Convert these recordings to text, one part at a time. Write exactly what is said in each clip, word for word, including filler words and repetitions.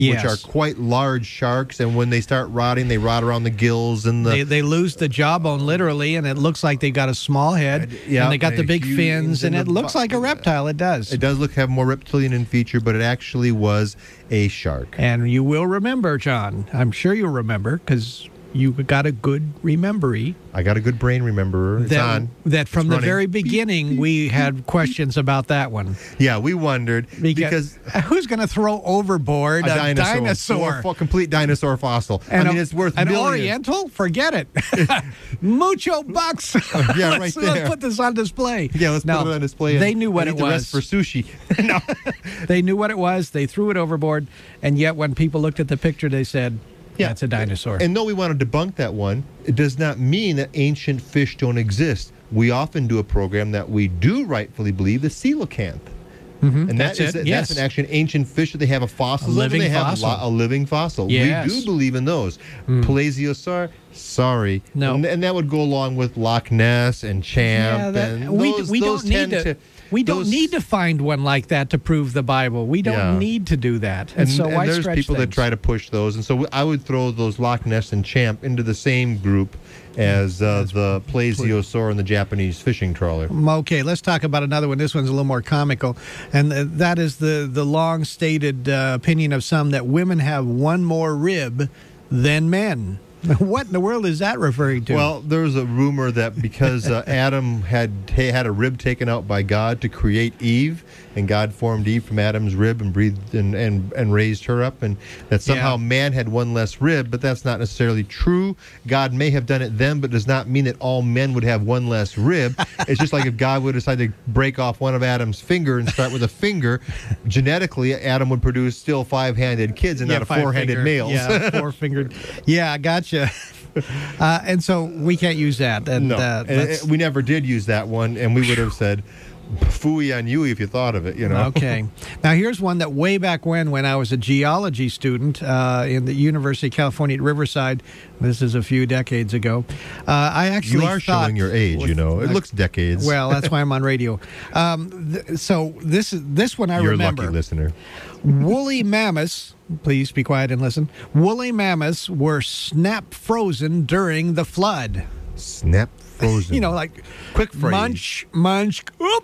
yes. which are quite large sharks, and when they start rotting, they rot around the gills and the. They, they lose the jawbone literally, and it looks like they've got a small head, yeah, and they got the big huge, fins, and, and it the looks bu- like a reptile. It does. It does look have more reptilian in feature, but it actually was a shark. And you will remember, John. I'm sure you'll remember because you got a good rememory. I got a good brain rememberer. It's that, on. That from it's the running. very beginning, we had questions about that one. Yeah, we wondered Because, because who's going to throw overboard a, a dinosaur, dinosaur? a complete dinosaur fossil. And I mean, a- it's worth an millions. Oriental? Forget it. Mucho bucks. Yeah, let's, right there. let's put this on display. Yeah, let's no, put it on display. They and knew what I it need the was. rest for sushi. no, they knew what it was. They threw it overboard, and yet when people looked at the picture, they said, Yeah. "That's a dinosaur." And though we want to debunk that one, it does not mean that ancient fish don't exist. We often do a program that we do rightfully believe the coelacanth. Mm-hmm. And that that's is it. that's yes. an actually an ancient fish that they have a fossil. A living they have fossil. A, lo- a living fossil. Yes. We do believe in those. Mm. Plesiosaur, sorry. No. And, and that would go along with Loch Ness and Champ. Yeah, that, and we, those, we those don't need tend to, we don't those- need to find one like that to prove the Bible. We don't Yeah. need to do that. And, And, so and why there's stretch people that things? try to push those. And so I would throw those Loch Ness and Champ into the same group as uh, the plesiosaur and the Japanese fishing trawler. Okay, let's talk about another one. This one's a little more comical, and th- that is the the long stated uh, opinion of some that women have one more rib than men. What in the world is that referring to? Well, there's a rumor that because uh, Adam had had a rib taken out by God to create Eve, and God formed Eve from Adam's rib and breathed and, and, and raised her up, and that somehow Yeah. man had one less rib, but that's not necessarily true. God may have done it then, but does not mean that all men would have one less rib. It's just like if God would decide to break off one of Adam's finger and start with a finger, genetically Adam would produce still five-handed kids and Yeah, not a five four-handed finger- males. Yeah, four-fingered. Yeah, I gotcha. Uh, and so we can't use that. And, No, uh, and that's- it- we never did use that one, and we would have said, "Phooey on you" if you thought of it, you know. Okay. Now, here's one that way back when, when I was a geology student uh, in the University of California at Riverside, this is a few decades ago, uh, I actually You are thought, showing your age, you know. It looks decades. Well, that's why I'm on radio. Um, th- so this is this one I You're remember. a lucky listener. Woolly mammoths, please be quiet and listen. Woolly mammoths were snap frozen during the flood. Snap frozen. You know, like quick phrase. munch, munch, oop.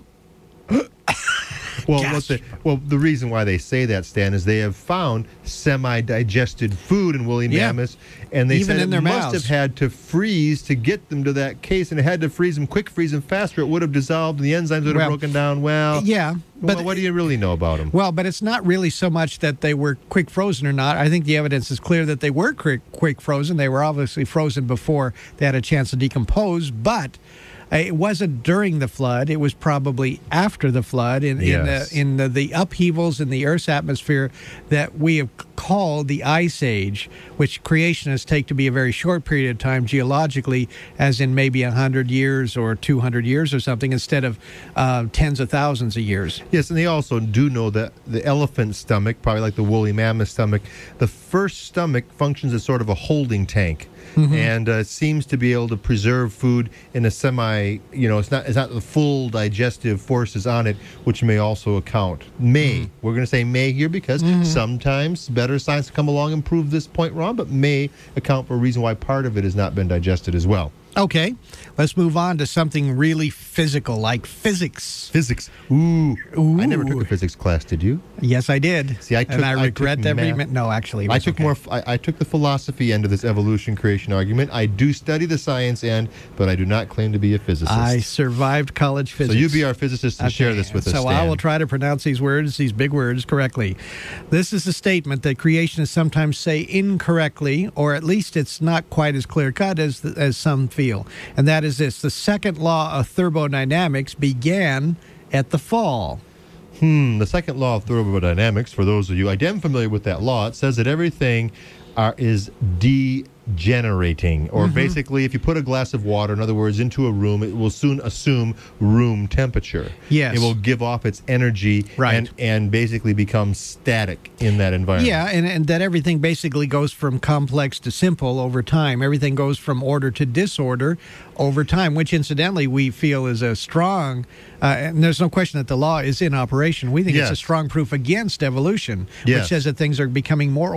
Well, Gasp. what the, well, the reason why they say that, Stan, is they have found semi-digested food in woolly Yeah. mammoths, and they Even said in it their must mouths. have had to freeze to get them to that case, and it had to freeze them, quick freeze them faster. It would have dissolved, and the enzymes would have Well, broken down. Well, Yeah, but well, what do you really know about them? Well, but it's not really so much that they were quick frozen or not. I think the evidence is clear that they were quick, quick frozen. They were obviously frozen before they had a chance to decompose, but uh, it wasn't during the flood. It was probably after the flood in, Yes. in, the, in the, the upheavals in the Earth's atmosphere that we have called the Ice Age, which creationists take to be a very short period of time geologically, as in maybe one hundred years or two hundred years or something, instead of uh, tens of thousands of years. Yes, and they also do know that the elephant stomach, probably like the woolly mammoth stomach, the first stomach functions as sort of a holding tank. Mm-hmm. And uh, seems to be able to preserve food in a semi, you know, it's not it's not the full digestive forces on it, which may also account. May. Mm-hmm. We're going to say may here because mm-hmm. sometimes better science come along and prove this point wrong, but may account for a reason why part of it has not been digested as well. Okay, let's move on to something really physical, like physics. Physics. Ooh. Ooh. I never took a physics class, did you? Yes, I did. See, I took, and I I regret took every math. minute. No, actually, it I was took okay. more. I, I took the philosophy end of this evolution creation argument. I do study the science end, but I do not claim to be a physicist. I survived college physics. So you be our physicist and Okay, share this with us, So Stan. I will try to pronounce these words, these big words, correctly. This is a statement that creationists sometimes say incorrectly, or at least it's not quite as clear-cut as as some feel. And that is this: the second law of thermodynamics began at the fall. Hmm. The second law of thermodynamics, for those of you, I am familiar with that law. It says that everything are, is generating, or Mm-hmm. basically if you put a glass of water, in other words, into a room, it will soon assume room temperature. Yes. It will give off its energy Right. and, and basically become static in that environment. Yeah, and, and that everything basically goes from complex to simple over time. Everything goes from order to disorder over time, which incidentally we feel is a strong, uh, and there's no question that the law is in operation. We think it's a Yes. strong proof against evolution, Yes. which says that things are becoming more